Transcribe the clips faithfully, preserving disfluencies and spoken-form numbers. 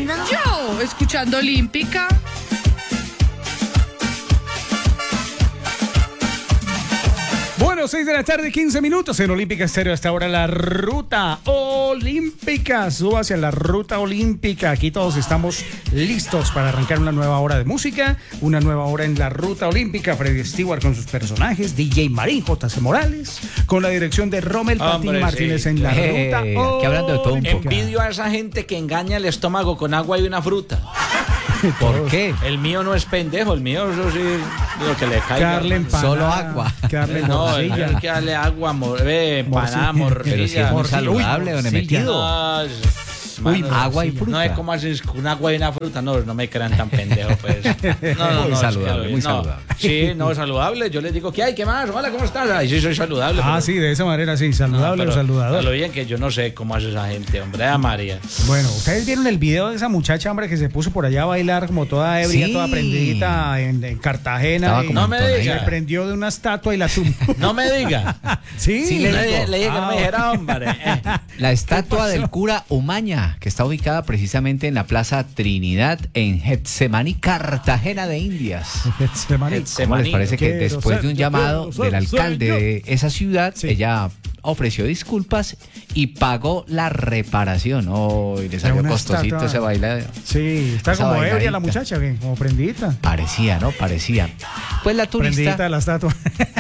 escuchando? Yo, escuchando Olímpica. Bueno, seis de la tarde, quince minutos en Olímpica Estéreo. Hasta ahora la ruta olímpica. Suba hacia la ruta olímpica. Aquí todos estamos listos para arrancar una nueva hora de música, una nueva hora en la ruta olímpica. Freddy Stewart con sus personajes, D J Marín, J C Morales, con la dirección de Rommel Patiño Martínez, sí, en la eh, ruta olímpica. Aquí hablando de todo un poco. Envidio a esa gente que engaña el estómago con agua y una fruta. ¿Por qué? El mío no es pendejo, el mío eso sí, lo que le caiga. Carle empanada, Solo agua. Carle No, el morcilla. mío hay que darle agua, mor eh, empanada, morcilla. Pero si es muy Morcilla. saludable, Uy, don morcilla. Emetido. No, Uy, mano, agua y sí, fruta. No es como haces un agua y una fruta, no, no me crean tan pendejo, pues. No, no, Muy no. saludable, es que, muy no. saludable. Sí, no, saludable. Yo les digo, ¿qué hay? ¿Qué más? Hola, ¿cómo estás? Ay, sí, soy saludable. Ah, pero- sí, de esa manera, sí, saludable No, o pero saludador. a lo bien que yo no sé cómo hace esa gente, hombre, a María. Bueno, ustedes vieron el video de esa muchacha, hombre, que se puso por allá a bailar como toda ebria, Sí. toda prendidita en, en Cartagena. Estaba y como No me entonadita. diga. se prendió de una estatua y la tumbó. No me diga. Sí, Sí, le le, digo. le dije que no me Ah, dijera, hombre. Eh. La estatua del cura Umaña, que está ubicada precisamente en la Plaza Trinidad, en Getsemaní, Cartagena de Indias. Getsemaní. Getsemaní. ¿Cómo les parece que Quiero después ser, de un yo llamado quiero ser, del alcalde soy yo? de esa ciudad, Sí. ella ofreció disculpas y pagó la reparación? Oh, y le salió una costosito estatua. ese baile. Sí, está Esa como ebria bailadita. la muchacha, ¿qué? Como prendidita. Parecía, ¿no? Parecía. Pues la Prendidita turista de la estatua.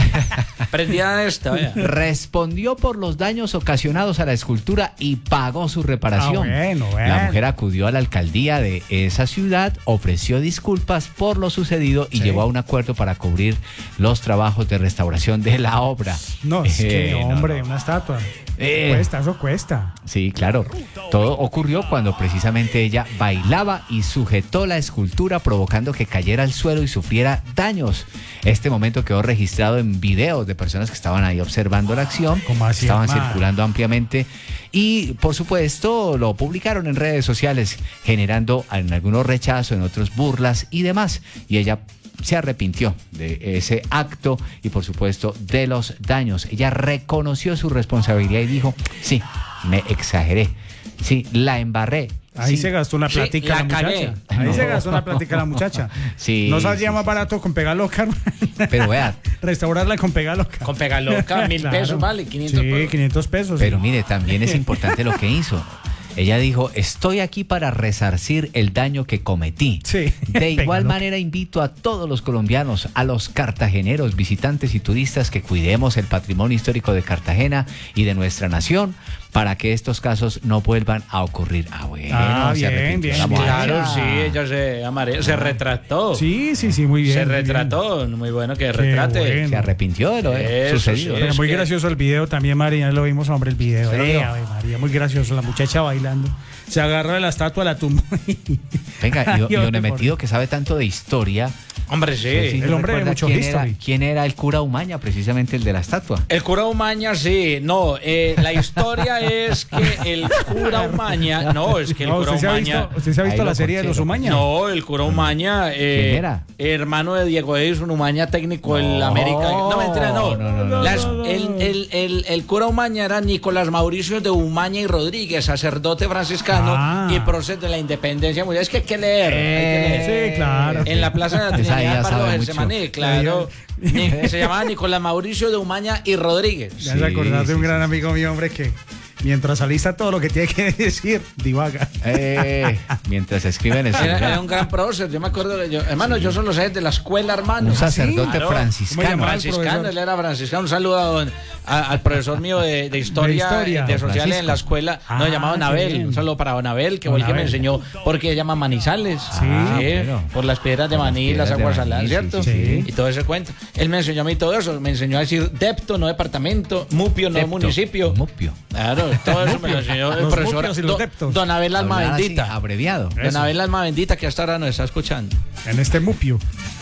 Prendida esta, vea. respondió por los daños ocasionados a la escultura y pagó su reparación. Ah, bueno, bueno. La mujer acudió a la alcaldía de esa ciudad, ofreció disculpas por lo sucedido y Sí. llegó a un acuerdo para cubrir los trabajos de restauración de la obra. No, es que, Eh, no, hombre, no. una estatua. Eh. Cuesta, eso cuesta. Sí, claro. Todo ocurrió cuando precisamente ella bailaba y sujetó la escultura, provocando que cayera al suelo y sufriera daños. Este momento quedó registrado en videos de personas que estaban ahí observando la acción. ¿Cómo así, Estaban hermano? circulando ampliamente y, por supuesto, lo publicaron en redes sociales, generando en algunos rechazo, en otros burlas y demás. Y ella se arrepintió de ese acto y, por supuesto, de los daños. Ella reconoció su responsabilidad y dijo, sí, me exageré, sí, la embarré. Ahí sí, se gastó una Sí, platica la la, cagué. muchacha. Ahí No. se gastó una platica la muchacha. Sí, ¿No salía sí, más sí. barato con pegarlo caro? Pero vea, Restaurarla con pegarlo caro. Con pegaloca, mil Claro. pesos, vale, quinientos Sí, pesos. quinientos pesos. pero sí. mire, también es importante lo que hizo. Ella dijo, estoy aquí para resarcir el daño que cometí. Sí. De igual Pégalo. manera invito a todos los colombianos, a los cartageneros, visitantes y turistas que cuidemos el patrimonio histórico de Cartagena y de nuestra nación para que estos casos no vuelvan a ocurrir. Ah, bueno, Ah, se bien, arrepintió bien, la bien. muchacha. Claro, sí, ella se, amare- se retrató. Sí, sí, sí, muy bien. se muy bien. retrató, muy bueno que retrate. bueno. Se arrepintió de lo Eso, sucedido. sí. Pero Es muy que- gracioso el video también, María, lo vimos, hombre, el video. ¿Se lo Eh, vio? Ave María, muy gracioso, la muchacha bailando. Se agarra de la estatua, la tumbó. Venga, y, y Yo don te Emetido, que sabe tanto de historia. Hombre, ¿sí sí. el no hombre de recuerda mucho quién history. era, quién era el cura Umaña, precisamente el de la estatua? El cura Umaña, sí. No, eh, la historia es que el cura Umaña. No, es que el No, cura ¿usted, se ha Umaña. visto, ¿Usted se ha visto Ahí la lo serie de los conchero. Umaña? No, el cura Umaña. Eh, ¿Quién era? Hermano de Diego Edison Umaña, técnico del No, América. No, mentira, no. no, no, no, Las- no, no, el, no. el, el, el cura Umaña era Nicolás Mauricio de Umaña y Rodríguez, sacerdote franciscano Ah. y prócer de la independencia. Es que hay que leer. hay que leer. Eh, sí, claro. En la Plaza de la Esa Trinidad, ya barrio sabe de mucho. Getsemaní, claro. Ni- se llamaba Nicolás Mauricio de Umaña y Rodríguez. Ya se Sí, acordar de un sí, gran sí. amigo mío, hombre, que mientras alista todo lo que tiene que decir, divaga. Eh, mientras escriben el Era, era celular. un gran prócer, yo me acuerdo de yo. Hermano, yo solo sé de la escuela, hermano. Un sacerdote Claro. ¿Cómo franciscano. llamaba el Franciscano, profesor? él era franciscano. Un saludo a don- a- al profesor mío de, de historia, De historia. de sociales Francisco. en la escuela. Ah, No, llamado qué Nabel. bien. Un saludo para don Abel, que Don fue el que me Abel. enseñó porque se llama Manizales. Sí. Ah, bueno. Por las piedras de Por las Maní, piedras las de aguas Maní, saladas, sí, ¿cierto? sí, sí. Y todo ese cuento. Él me enseñó a mí todo eso. Me enseñó a decir depto, no departamento, mupio, no Depto, municipio. Mupio. Claro, todo eso me lo enseñó el Los profesor. mupios y los Don- deptos. Don Abel Alma Hablar así, Bendita. abreviado. Don Eso. Abel Alma Bendita, que hasta ahora nos está escuchando. En este mupio.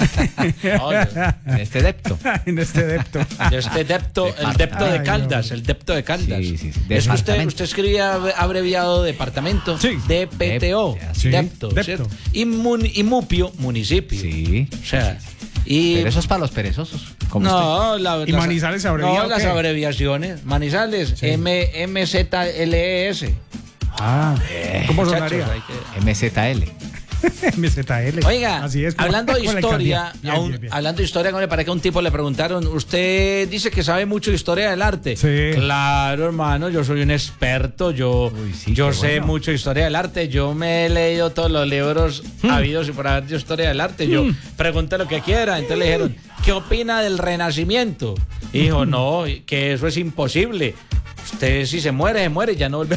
No, yo- En este depto. En este depto. de este depto, el depto de Ay, Caldas, no. el depto de Caldas. Sí, sí, sí. Es que usted, Departamento. usted escribía ab- abreviado departamento, Sí. D P T O, Sí. depto, Depto. ¿cierto? Y, mun- y mupio, municipio. Sí. O sea, y... Pero eso es para los perezosos. Como usted. no, la, ¿Y las- Manizales abrevia No, o las qué? abreviaciones. Manizales, Sí. M, M Z L E S. Ah, ¿cómo Muchachos, sonaría? hay que- M Z L. M Z L. Oiga, Así es, como- hablando de como la historia, alcaldía. Bien, a un- bien, bien. hablando de historia, ¿cómo le parece que a un tipo le preguntaron, usted dice que sabe mucho de historia del arte? Sí. Claro, hermano, yo soy un experto, yo, Uy, sí, yo qué sé bueno. mucho de historia del arte, yo me he leído todos los libros habidos y por haber de historia del arte, yo pregunté lo que quiera, entonces le dijeron, ¿qué opina del Renacimiento? Y dijo, no, que eso es imposible. Usted si se muere, se muere y ya no vuelve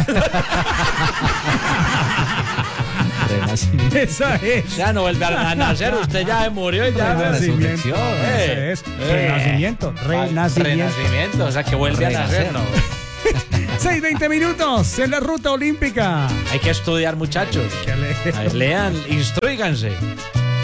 Renacimiento. Esa es. ya no vuelve a nacer, usted ya se murió y ya Renacimiento. resurrección. Ese es. Eh. Renacimiento. Renacimiento. Renacimiento, o sea que vuelve a nacer, Renacer. ¿no? seis veinte minutos en la ruta olímpica. Hay que estudiar, muchachos. Qué alegre. A ver, lean, instruíganse.